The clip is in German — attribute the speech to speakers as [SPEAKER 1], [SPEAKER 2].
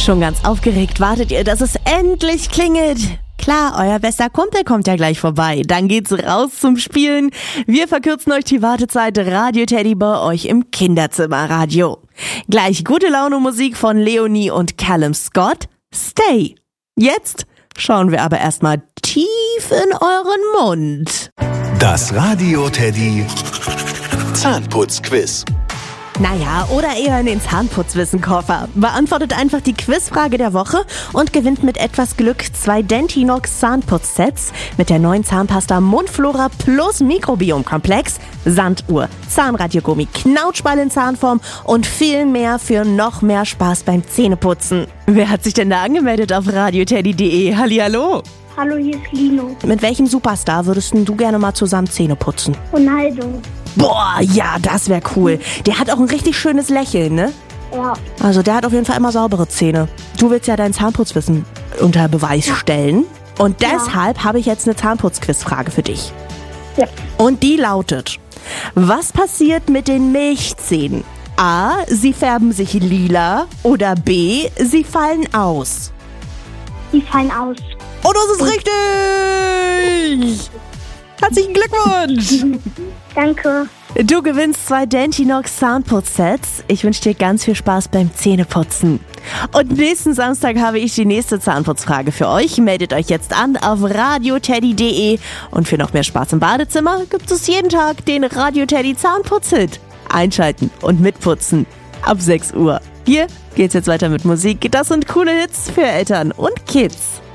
[SPEAKER 1] Schon ganz aufgeregt wartet ihr, dass es endlich klingelt. Klar, euer bester Kumpel kommt ja gleich vorbei. Dann geht's raus zum Spielen. Wir verkürzen euch die Wartezeit. Radio Teddy bei euch im Kinderzimmerradio. Gleich gute Laune Musik von Leonie und Callum Scott. Stay. Jetzt schauen wir aber erstmal tief in euren Mund.
[SPEAKER 2] Das Radio Teddy Zahnputzquiz.
[SPEAKER 1] Naja, oder eher in den Zahnputzwissenkoffer. Beantwortet einfach die Quizfrage der Woche und gewinnt mit etwas Glück 2 Dentinox Zahnputzsets mit der neuen Zahnpasta Mundflora plus Mikrobiomkomplex, Sanduhr, Zahnradiogummi, Knautschball in Zahnform und viel mehr für noch mehr Spaß beim Zähneputzen. Wer hat sich denn da angemeldet auf radioteddy.de? Hallihallo!
[SPEAKER 3] Hallo, hier ist Lino.
[SPEAKER 1] Mit welchem Superstar würdest du gerne mal zusammen Zähne putzen?
[SPEAKER 3] Ronaldo.
[SPEAKER 1] Boah, ja, das wäre cool. Der hat auch ein richtig schönes Lächeln, ne?
[SPEAKER 3] Ja.
[SPEAKER 1] Also der hat auf jeden Fall immer saubere Zähne. Du willst ja dein Zahnputzwissen unter Beweis stellen. Und deshalb habe ich jetzt eine Zahnputzquizfrage für dich.
[SPEAKER 3] Ja.
[SPEAKER 1] Und die lautet: Was passiert mit den Milchzähnen? A. Sie färben sich lila. Oder B. Sie fallen aus.
[SPEAKER 3] Die fallen aus.
[SPEAKER 1] Oh, das ist richtig! Herzlichen Glückwunsch!
[SPEAKER 3] Danke.
[SPEAKER 1] Du gewinnst 2 Dentinox Zahnputzsets. Ich wünsche dir ganz viel Spaß beim Zähneputzen. Und nächsten Samstag habe ich die nächste Zahnputzfrage für euch. Meldet euch jetzt an auf radioteddy.de. Und für noch mehr Spaß im Badezimmer gibt es jeden Tag den Radio Teddy Zahnputzhit. Einschalten und mitputzen. Ab 6 Uhr. Hier geht's jetzt weiter mit Musik. Das sind coole Hits für Eltern und Kids.